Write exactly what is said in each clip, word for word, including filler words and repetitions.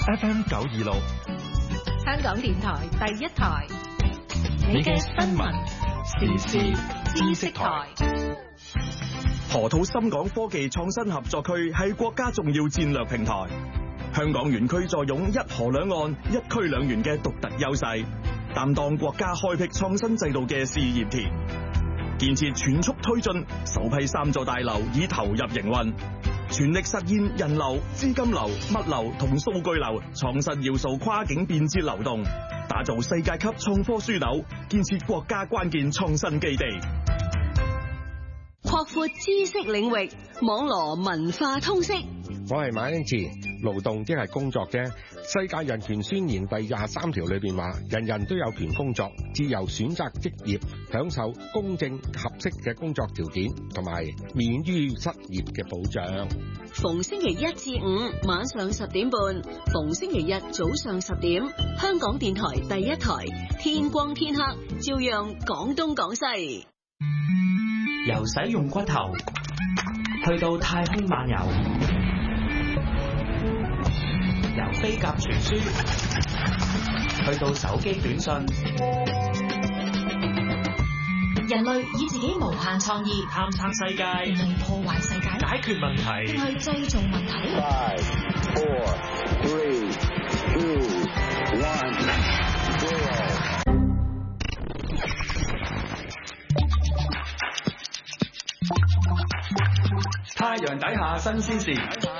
F M 九二六， 香港電台第一台， 你嘅新聞時事知識台。 河套深港科技創新合作區係國家重要戰略平台，香港園區坐擁一河兩岸、一區兩園嘅獨特優勢，擔當國家開闢創新制度嘅試驗田。建設全速推進，首批三座大樓已投入營運，全力實現人流、資金流、物流同數據流創新要素跨境便捷流動，打造世界級創科樞紐，建設國家關鍵創新基地。 擴闊知識領域，網羅文化通識。 我係馬英志。勞動即係工作啫。世界人權宣言第廿三條裏邊話，人人都有權工作，自由選擇職業，享受公正合適嘅工作條件，同埋免於失業嘅保障。 逢星期一至五晚上十點半，逢星期日早上十點，香港電台第一台，天光天黑，照樣講東講西。 由使用骨頭去到太空漫遊，由飛鴿傳書去到手機短信， 人類以自己無限創意探測世界， 定係破壞世界？ 解決問題， 定係製造問題？ Five, four, three, two, one, zero。 太陽底下新鮮事，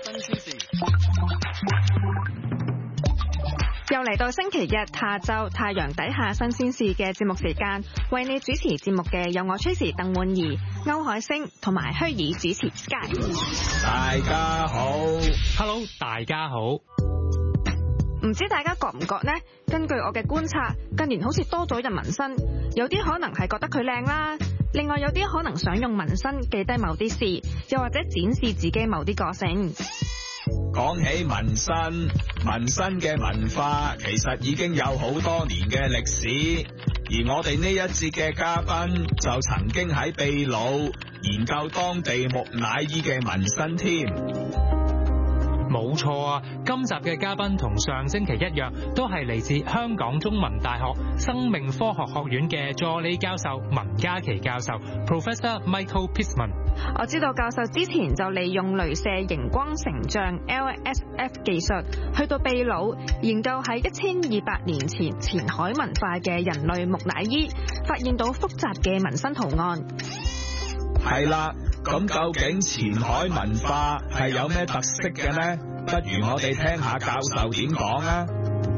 又嚟到星期日下晝太陽底下新鮮事嘅節目時間，為你主持節目嘅有我 Tracy 鄧婉儀、歐海星同埋虛擬主持 Sky。 大家好 ，Hello， 大家好。 唔知大家覺唔覺呢？根據我嘅觀察，近年好似多咗人紋身，有啲可能係覺得佢靚啦，另外有啲可能想用紋身記低某啲事，又或者展示自己某啲個性。 講起紋身，紋身嘅文化其實已經有好多年嘅歷史，而我哋呢一節嘅嘉賓就曾經喺秘魯研究當地木乃伊嘅紋身添。 冇錯啊！今集嘅嘉賓同上星期一樣，都係嚟自香港中文大學生命科學學院嘅助理教授文嘉琪教授 Professor Michael Pisman。 我知道教授之前就利用雷射熒光成像 L S F 技術去到秘魯研究喺一千二百年前前海文化嘅人類木乃伊，發現到複雜嘅紋身圖案。 係啦，咁究竟前海文化係有咩特色嘅呢？不如我哋聽下教授點講啊。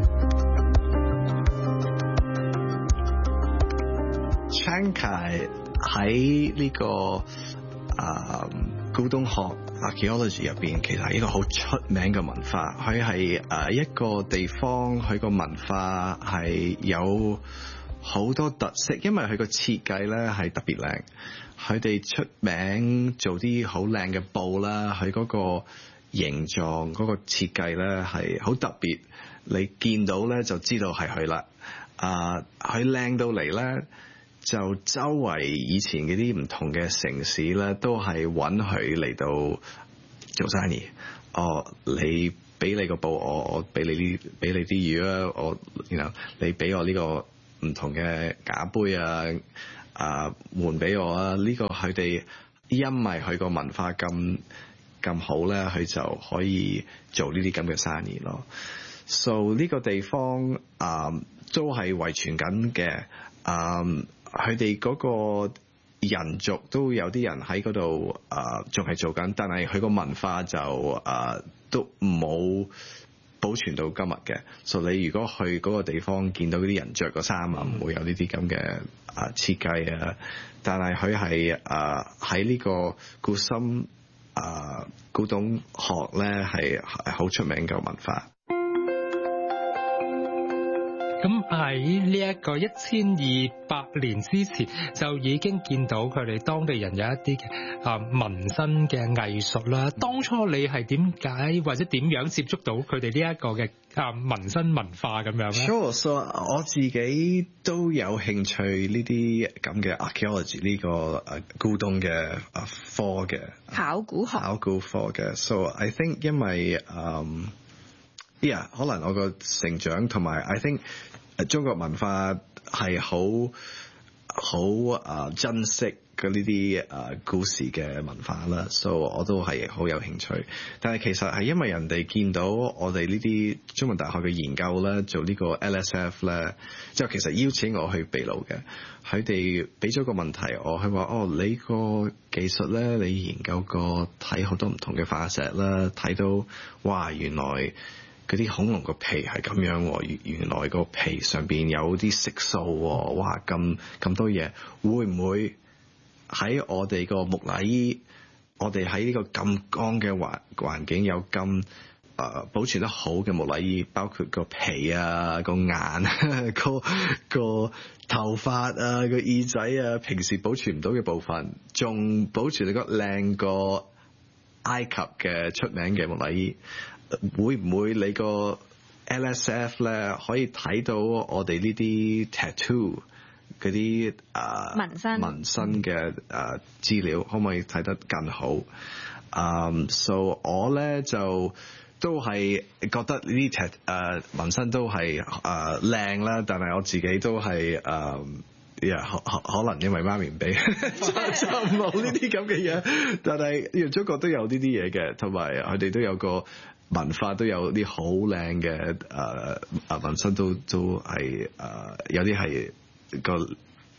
Chankay 喺呢個啊古東學 archaeology 入邊，其實係一個好出名嘅文化。佢係誒一個地方，佢個文化係有好多特色，因為佢個設計咧係特別靚。佢哋出名做啲好靚嘅布啦，佢嗰個形狀嗰個設計咧係好特別，你見到咧就知道係佢啦。啊，佢靚到嚟咧，就周圍以前嗰啲唔同嘅城市咧，都係揾佢嚟到做生意。哦，你俾你個布我，我俾你呢，俾你啲魚啊，我然後你俾我呢個唔同嘅假杯啊。啊，換俾我啊！呢、這個佢哋因為佢個文化咁咁好咧，佢就可以做呢啲咁嘅生意咯。So 呢個地方啊，都係遺傳緊嘅。啊，佢哋嗰個人族都有啲人喺嗰度啊，仲係做緊，但係佢個文化就啊都冇保存到今日嘅，所以你如果去嗰個地方見到嗰啲人着個衫啊，唔會有呢啲咁嘅啊設計啊，但係佢係啊喺呢個古心啊古董學咧係係好出名嘅文化。 咁喺呢一個一千二百年之前，就已經見到佢哋當地人有一啲嘅啊紋身嘅藝術啦。當初你係點解或者點樣接觸到佢哋呢一個嘅啊紋身文化咁樣咧？ Sure， so 我自己都有興趣呢啲咁嘅 archaeology 呢個誒古董嘅啊科嘅考古學。 考古科嘅 ，so I think 因為嗯。Um, Yeah， 可能我個成長同埋 I think 中國文化係好好啊珍惜嘅呢啲啊故事嘅文化啦，所以我都係好有興趣。但係其實係因為人哋見到我哋呢啲中文大學嘅研究咧，做呢個 L S F 咧，之後其實邀請我去秘魯嘅，佢哋俾咗個問題我，佢話哦，你個技術咧，你研究過睇好多唔同嘅化石啦，睇到哇原來嗰啲恐龍個皮係咁樣，原原來個皮上邊有啲色素，哇咁咁多嘢，會唔會喺我哋個木乃伊，我哋喺呢個咁乾嘅環環境有咁誒、呃、保存得好嘅木乃伊，包括個皮啊、個眼、個個頭髮啊、個耳仔啊，平時保存唔到嘅部分，仲保存到個靚過埃及嘅出名嘅木乃伊。會唔會你個 L S F 咧可以睇到我哋呢啲 tattoo 嗰啲啊紋身紋身嘅誒資料，可唔可以睇得更好？嗯、um, ，so 我咧就都係覺得呢啲 tat 誒紋身都係誒靚啦，但係我自己都係誒。Uh, Yeah, 可可能因為媽咪唔俾，就冇呢啲咁嘅嘢。但係中國都有呢啲嘢嘅，同埋佢哋都有個文化，都有啲好靚嘅誒誒紋身，都都係誒、呃、有啲係個誒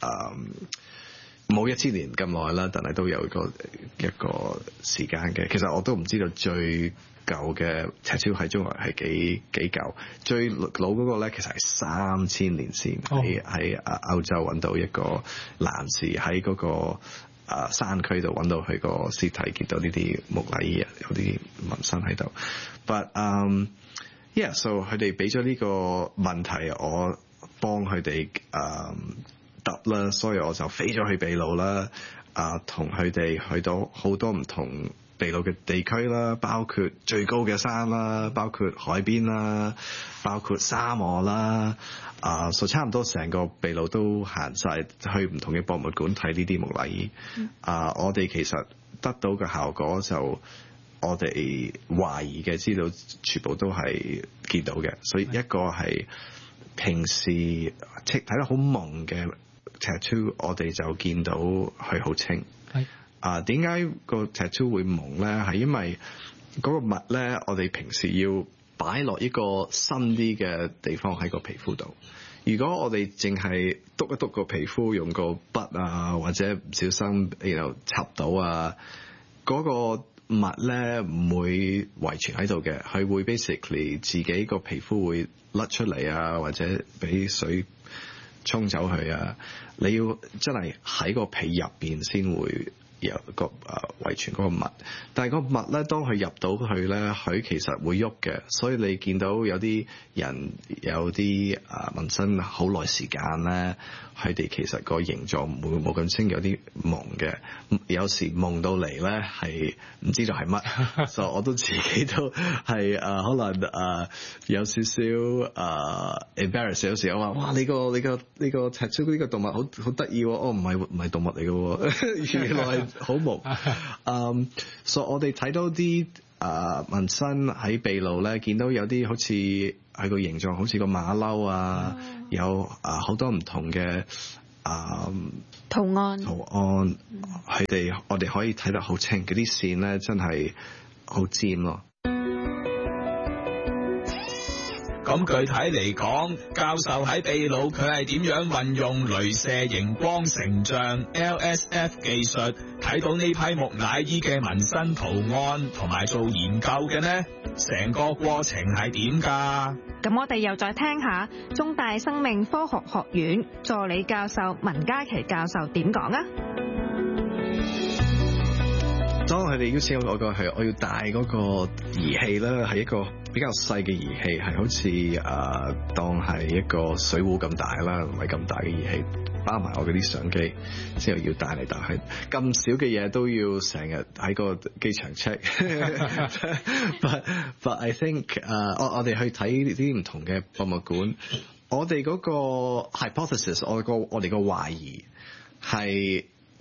冇一千年咁耐啦，但係都有一個一個時間嘅。其實我都唔知道最舊嘅 tattoo 喺中國係幾幾舊，最老嗰個咧其實係三千年先喺喺啊歐洲揾到一個男士喺嗰個啊山區度揾到佢個屍體，見到呢啲木乃伊有啲紋身喺度。But um yeah, so 佢哋俾咗呢個問題，我幫佢哋誒答啦，所以我就飛咗去秘魯啦，啊同佢哋去到好多唔同秘魯嘅地區啦，包括最高嘅山啦，包括海邊啦，包括沙漠啦，啊，所以差唔多成個秘魯都行晒，去唔同嘅博物館睇呢啲木乃伊。嗯、啊，我哋其實得到嘅效果就我哋懷疑嘅資料全部都係見到嘅，所以一個係平時睇得好朦嘅 tattoo， 我哋就見到佢好清。啊，點解個 tattoo 會蒙咧？係因為嗰個物咧，我哋平時要擺落一個深啲嘅地方喺個皮膚度。如果我哋淨係篤一篤個皮膚，用個筆啊，或者唔小心然後插到啊，嗰個物咧唔會遺傳喺度嘅，佢會 basically 自己個皮膚會甩出嚟啊，或者俾水沖走佢啊。你要真係喺個皮入邊先會有個誒遺傳嗰個物，但係個物咧，當佢入到去咧，佢其實會喐嘅，所以你見到有啲人有啲誒紋身好耐時間咧，佢哋其實個形狀唔會冇咁清，有啲蒙嘅，有時蒙到嚟咧係唔知道係乜，所以我都自己都係誒、呃、可能誒、呃、有少少誒、呃、embarrass， 有時我話哇你個你個呢個 tattoo 呢個動物好好得意喎，哦唔係唔係動物嚟嘅，原來好無，嗯，所以我哋睇到啲誒紋身喺秘魯咧，見到有啲好似係個形狀好似個馬騮啊，嗯、有啊好多唔同嘅啊、嗯、 圖案， 圖案，佢哋、嗯、我哋可以睇得好清，嗰啲線咧真係好尖咯。 咁具體嚟講，教授喺秘魯佢係點樣運用鐳射熒光成像 L S F 技術睇到呢批木乃伊嘅紋身圖案同埋做研究嘅呢？成個過程係點㗎？ 咁我哋又再聽下中大生命科學學院助理教授文嘉琪教授點講啊？ 當佢哋邀請我個係我要帶嗰個儀器咧，係一個比較細嘅儀器，係好似誒、呃、當係一個水壺咁大啦，唔係咁大嘅儀器，包埋我嗰啲相機，之後要帶嚟帶去，咁少嘅嘢都要成日喺個機場 check。 but but I think 誒、uh, 我我哋去睇呢啲唔同嘅博物館，我哋嗰個 hypothesis， 我個我哋個懷疑係。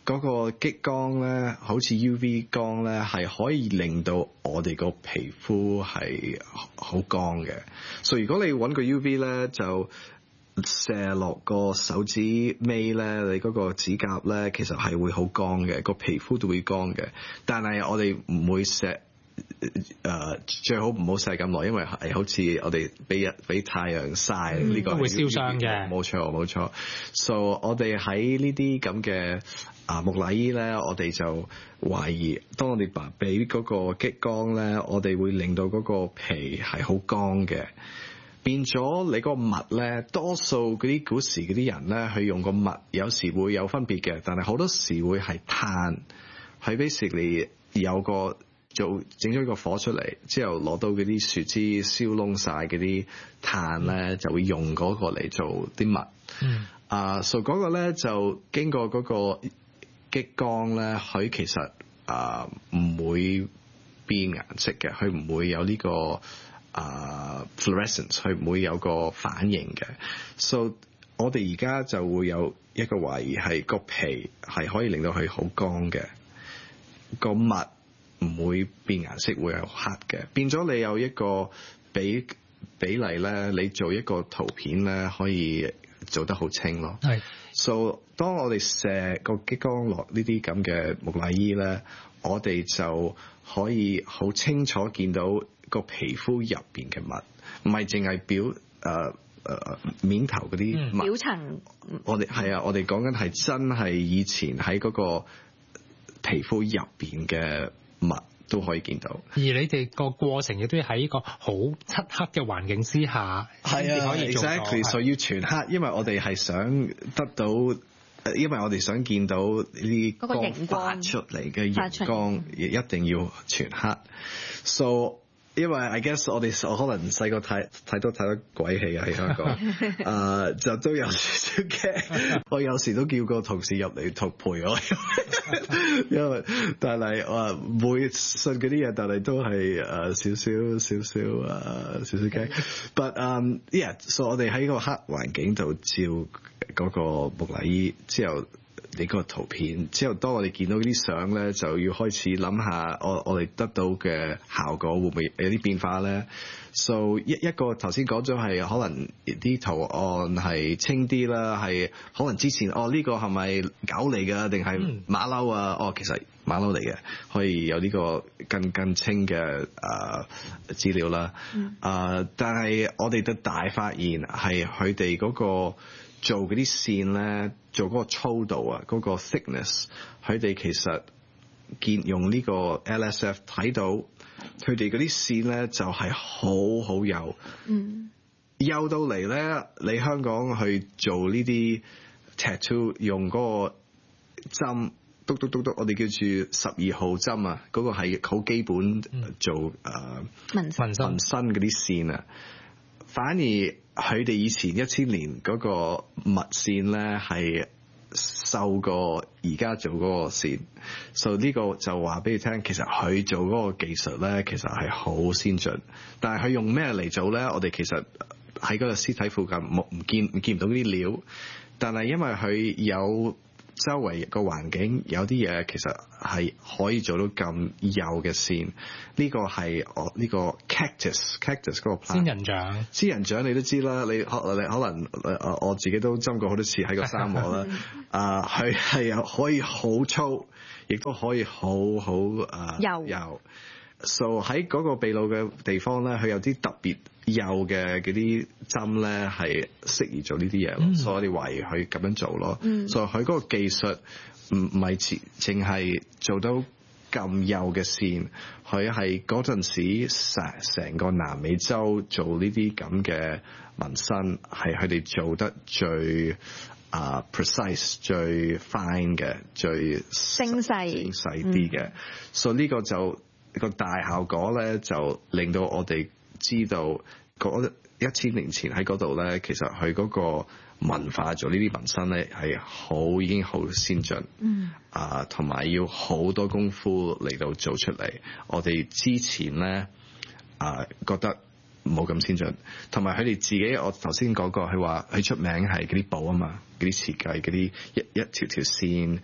嗰個激光咧，好似 U V 光咧，係可以令到我哋個皮膚係好光嘅。所以如果你揾個 U V 咧，就射落個手指尾咧，你嗰個指甲咧，其實係會好光嘅，個皮膚都會光嘅。但係我哋唔會射。誒、呃、最好唔好曬咁耐，因為係好似我哋俾日俾太陽曬呢、嗯、個會燒傷嘅。 冇錯冇錯。So 我哋喺呢啲咁嘅啊木乃伊咧，我哋就懷疑，當我哋白俾嗰個激光咧，我哋會令到嗰個皮係好光嘅，變咗你個襪咧，多數嗰啲古時嗰啲人咧，佢用個襪有時會有分別嘅，但係好多時會係炭，係 basically 有個。做整咗個火出嚟之後，攞到嗰啲樹枝燒燶晒嗰啲炭咧，嗯、就會用嗰個嚟做啲襪。嗯。啊，所以嗰個咧就經過嗰個激光咧，佢其實啊唔會變顏色嘅，佢唔會有呢、這個啊 fluorescence，佢唔會有個反應嘅。所以我哋而家就會有一個懷疑係個皮係可以令到佢好光嘅，個襪。唔會變顏色，會係黑嘅。變咗你有一個比比例咧，你做一個圖片咧，可以做得好清咯。係。So 當我哋射個激光落呢啲咁嘅木乃伊咧，我哋就可以好清楚見到個皮膚入邊嘅物，唔係淨係表誒誒、呃呃、面頭嗰啲物。表層。我哋係啊，我哋講緊係真係以前喺嗰個皮膚入邊嘅。物都可以見到，而你哋個過程亦都要喺一個好漆黑嘅環境之下，係啊，可以做到。Exactly，所以要全黑，因為我哋係想得到，因為我哋想見到呢啲光發出嚟嘅熒光，亦一定要全黑。So因為 I guess 我哋可能細個睇睇到睇得鬼戲啊喺香港，誒、uh, 就都有少少驚。我有時都叫個同事入嚟同陪我，因為但係我唔會信嗰啲嘢，但係都係誒少少少少誒少少驚。But um yeah，所以我哋喺個黑環境度照嗰個木乃伊之後。你個圖片之後，當我哋見到啲相咧，就要開始諗下我我哋得到嘅效果會唔會有啲變化咧 ？So 一一個頭先講咗係可能啲圖案係清啲啦，係可能之前哦呢、呢個係咪狗嚟㗎，定係馬騮啊？哦，其實馬騮嚟嘅，可以有呢個更更清嘅誒、呃、資料啦。啊、呃，但係我哋嘅大發現係佢哋嗰個。做嗰啲線咧，做嗰個粗度啊，嗰、嗰個 thickness， 佢哋其實見用呢個 L S F 睇到，佢哋嗰啲線咧就係好好幼，嗯，幼到嚟咧，你香港去做呢啲 tattoo 用嗰個針，篤篤篤篤，我哋叫住十二號針啊，嗰、嗰個係好基本做誒紋身紋身嗰啲線啊，反而。佢哋以前一千年嗰個物線咧係瘦過而家做嗰個線，所以呢個就話俾你聽，其實佢做嗰個技術咧其實係好先進，但係佢用咩嚟做咧？我哋其實喺嗰個屍體附近冇唔見見唔到啲料，但係因為佢有周圍個環境有啲嘢其實係可以做到咁幼嘅線，呢個係我呢個 cactus cactus 嗰個仙人掌，仙人掌你都知啦，你可你可能誒我自己都針過好多次喺個沙漠啦，啊佢係有可以好粗，亦都可以好好誒幼幼。So 喺嗰個秘魯嘅地方咧，佢有啲特別幼嘅嗰啲針咧，係適宜做呢啲嘢咯。所以我哋懷疑佢咁樣做咯。所以佢嗰個技術唔唔係淨係做到咁幼嘅線，佢係嗰陣時成成個南美洲做呢啲咁嘅紋身，係佢哋做得最啊、uh, precise、最 fine 嘅、最精細、精細啲嘅。所以呢個就。個大效果咧，就令到我哋知道嗰一千年前喺嗰度咧，其實佢嗰個文化做呢啲紋身咧係好已經好先進，嗯啊，同埋要好多功夫嚟到做出嚟。我哋之前咧啊覺得冇咁先進，同埋佢哋自己，我頭先講過，佢話佢出名係嗰啲布啊嘛，嗰啲設計嗰啲一一條條線。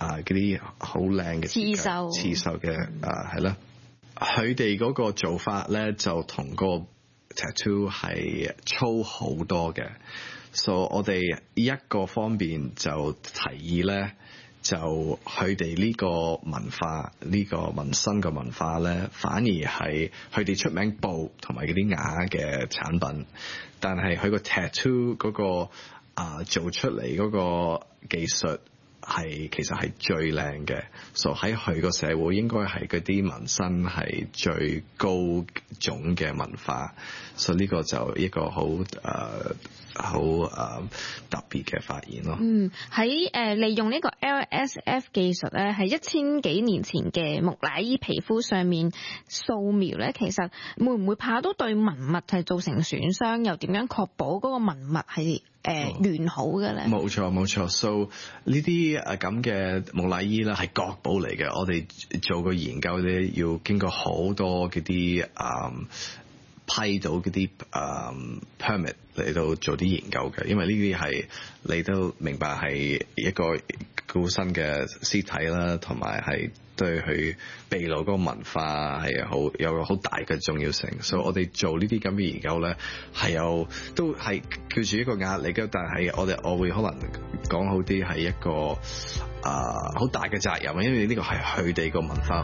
啊嗰啲好靚嘅刺繡刺繡嘅啊係啦，佢哋嗰個做法咧就同個 tattoo 係粗好多嘅，所以我哋一個方面就提議咧，就佢哋呢個文化呢、呢個紋身嘅文化咧，反而係佢哋出名布同埋嗰啲瓦嘅產品，但係佢個 tattoo 嗰個啊做出嚟嗰個技術係其實係最靚嘅，所以喺佢個社會應該係嗰啲紋身係最高種嘅文化，所以呢個就一個好誒好誒特別嘅發現咯。 嗯，喺誒、呃、利用呢個 L S F 技術咧，係一千幾年前嘅木乃伊皮膚上面掃描咧，其實會唔會怕到對文物係造成損傷？又點樣確保嗰個文物係誒完好嘅咧？ 冇錯冇錯 ，so 呢啲誒咁嘅木乃伊咧係國寶嚟嘅，我哋做個研究咧要經過好多嗰啲誒批到嗰啲誒 permit 嚟到做啲研究嘅，因為呢啲係你都明白係一個高新嘅屍體啦，同埋係對佢秘魯嗰個文化係好有個好大嘅重要性，所以我哋做呢啲咁嘅研究咧係有都係叫住一個壓力嘅，但係我哋我會可能講好啲係一個啊好、呃、大嘅責任，因為呢個係佢哋個文化。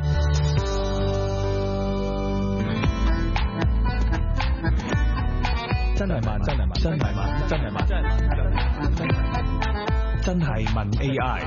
真係問，真係問，真係問，真係問，真係問，真係問 A I。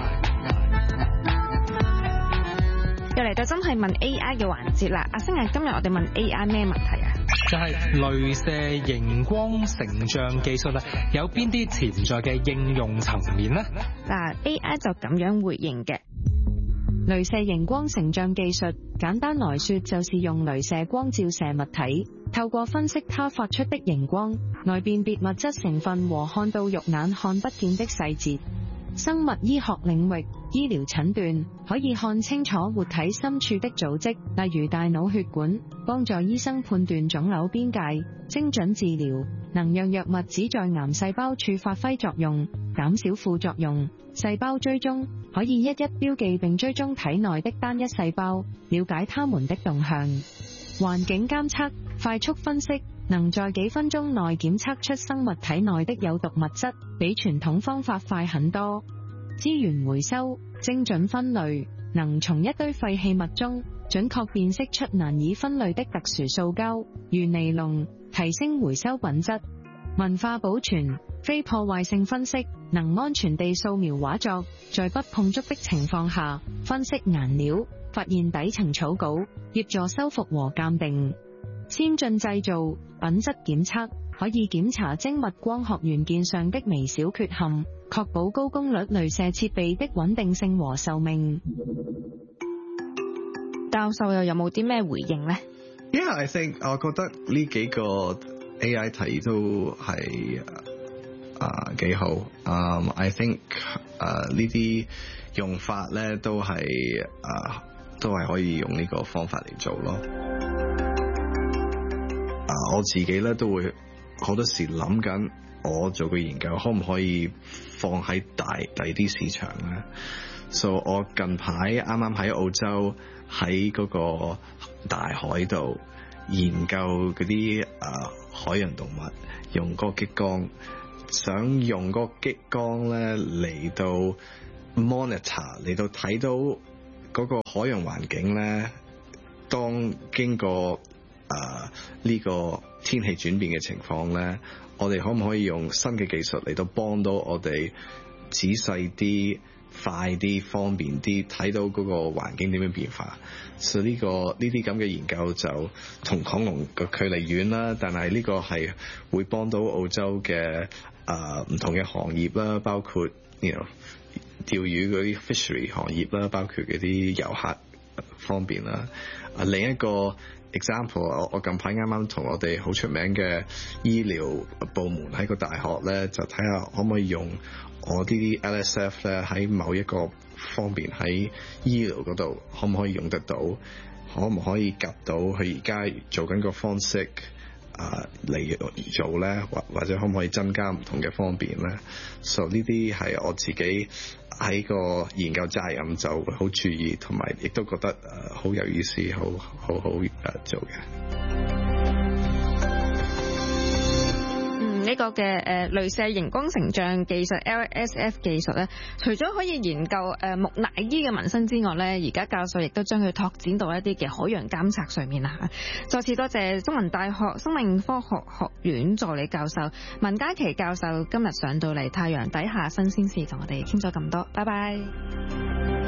又嚟到真係問 A I 嘅環節啦，阿星啊，今日我哋問 A I 咩問題啊？ 就係鐳射熒光成像技術啦，有邊啲潛在嘅應用層面呢？ 嗱 ，A I 就咁樣回應嘅。 鐳射熒光成像技術，簡單來說就是用鐳射光照射物體，透過分析它發出的熒光，來辨別物質成分和看到肉眼看不見的細節。生物醫學領域，醫療診斷可以看清楚活體深處的組織，例如大腦血管，幫助醫生判斷腫瘤邊界。精準治療能讓藥物只在癌細胞處發揮作用，減少副作用。細胞追蹤可以一一標記並追蹤體內的單一細胞，了解它們的動向。環境監測快速分析能在幾分鐘內檢測出生物體內的有毒物質，比傳統方法快很多。資源回收精準分類能從一堆廢棄物中準確辨識出難以分類的特殊塑膠如尼龍，提升回收品質。文化保存非破壞性分析能安全地掃描畫作，在不碰觸的情況下分析顏料，發現底層草稿，協助修復和鑑定。先進製造品質檢測可以檢查精密光學元件上的微小缺陷，確保高功率鐳射設備的穩定性和壽命。 教授又有冇啲咩回應呢？ Yeah, I think 我覺得呢幾個 A I 題都係啊幾好。Um, I think 啊呢啲用法咧都係啊、uh, 都係可以用呢個方法嚟做咯。啊、uh, 我自己咧都會好多時諗緊，我做個研究可唔可以放喺大第啲市場咧？所以、so, 我近排啱啱喺澳洲喺嗰個大海度研究嗰啲啊海洋動物，用嗰個激光，想用嗰個激光咧嚟到 monitor 嚟到睇到嗰個海洋環境咧，當經過啊呢個天氣轉變嘅情況咧，我哋可唔可以用新嘅技術嚟到幫到我哋仔細啲、快啲、方便啲睇到嗰個環境點樣變化？所以呢個呢啲咁嘅研究就同恐龍個距離遠啦，但係呢個係會幫到澳洲嘅啊唔同嘅行業啦，包括 you know 釣魚嗰啲 fishery 行業啦，包括嗰啲遊客方面啦。啊，另一個 example， 我我近排啱啱同我哋好出名嘅醫療部門喺個大學咧，就睇下可唔可以用我呢啲 L S F 咧喺某一個方面喺醫療嗰度可唔可以用得到？可唔可以夾到佢而家做緊個方式啊嚟做咧？或或者可唔可以增加唔同嘅方便咧？所以呢啲係我自己啊喺個研究責任就好注意，同埋亦都覺得誒好有意思，好好好誒做嘅。 呢個嘅誒雷射熒光成像技術 L S F 技術咧，除咗可以研究誒木乃伊嘅紋身之外咧，而家教授亦都將佢拓展到一啲嘅海洋監測上面啦嚇。再次多謝中文大學生命科學學院助理教授文嘉琪教授今日上到嚟太陽底下新鮮事同我哋傾咗咁多，拜拜。